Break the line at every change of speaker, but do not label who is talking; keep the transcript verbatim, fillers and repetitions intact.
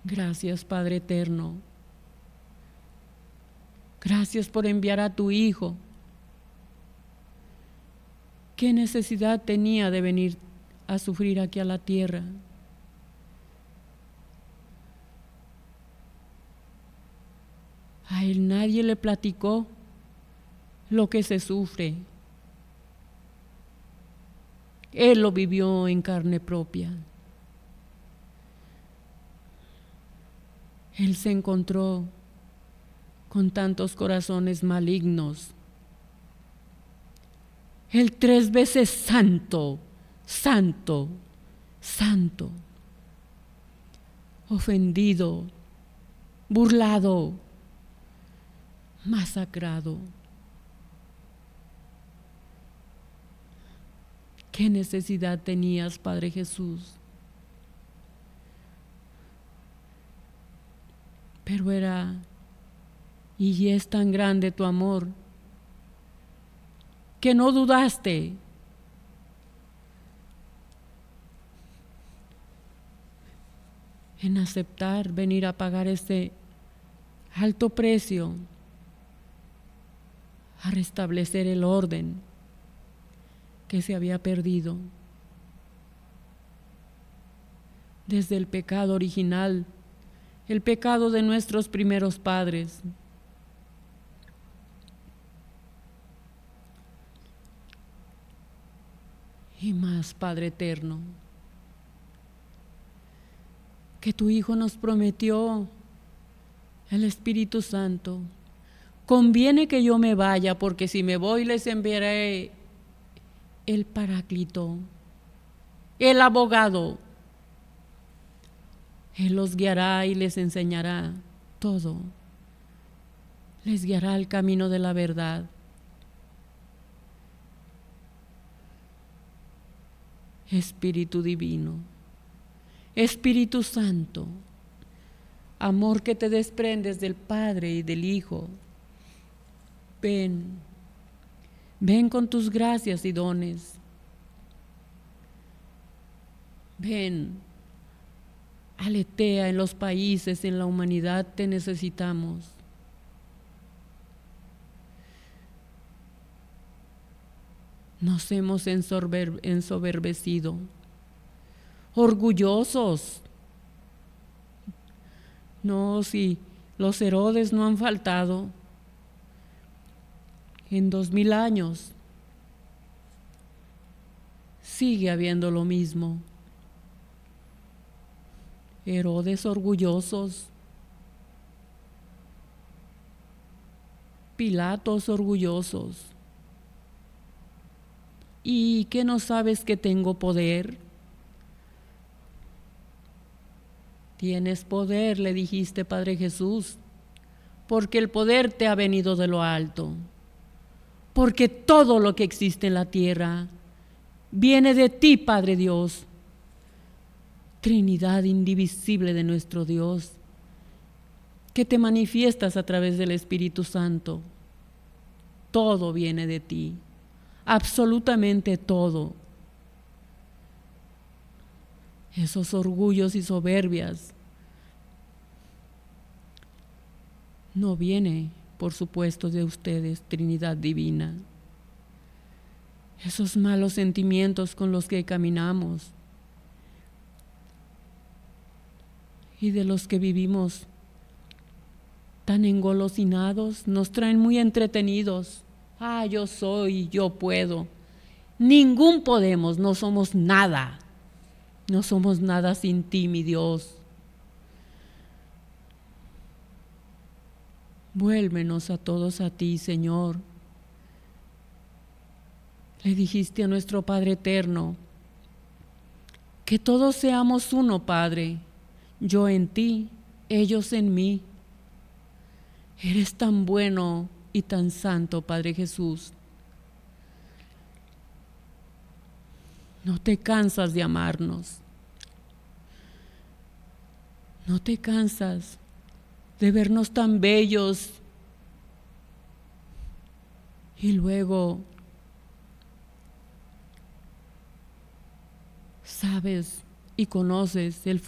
Gracias, Padre eterno. Gracias por enviar a tu Hijo. ¿Qué necesidad tenía de venir a sufrir aquí a la tierra? A él nadie le platicó lo que se sufre. Él lo vivió en carne propia. Él se encontró con tantos corazones malignos. El tres veces santo, santo, santo, ofendido, burlado, masacrado. ¿Qué necesidad tenías, Padre Jesús? Pero era, y es tan grande tu amor, que no dudaste. En aceptar venir a pagar este alto precio, a restablecer el orden que se había perdido desde el pecado original, el pecado de nuestros primeros padres. Y más, Padre eterno, que tu Hijo nos prometió el Espíritu Santo. Conviene que yo me vaya, porque si me voy les enviaré el Paráclito, el abogado. Él los guiará y les enseñará todo. Les guiará al camino de la verdad. Espíritu Divino, Espíritu Santo, amor que te desprendes del Padre y del Hijo, ven, ven con tus gracias y dones. Ven, aletea en los países, en la humanidad, te necesitamos. Nos hemos ensoberbecido, orgullosos. No, si los Herodes no han faltado en dos mil años, sigue habiendo lo mismo. Herodes orgullosos, Pilatos orgullosos. ¿Y qué no sabes que tengo poder? Tienes poder, le dijiste, Padre Jesús, porque el poder te ha venido de lo alto, porque todo lo que existe en la tierra viene de ti, Padre Dios, Trinidad indivisible de nuestro Dios, que te manifiestas a través del Espíritu Santo. Todo viene de ti, absolutamente todo. Esos orgullos y soberbias no viene, por supuesto, de ustedes, Trinidad Divina. Esos malos sentimientos con los que caminamos y de los que vivimos tan engolosinados, nos traen muy entretenidos. Ah, yo soy, yo puedo. Ningún podemos, no somos nada. No somos nada sin ti, mi Dios. Vuélvenos a todos a ti, Señor. Le dijiste a nuestro Padre eterno, que todos seamos uno, Padre, yo en ti, ellos en mí. Eres tan bueno y tan santo, Padre Jesús. No te cansas de amarnos. No te cansas de vernos tan bellos y luego sabes y conoces el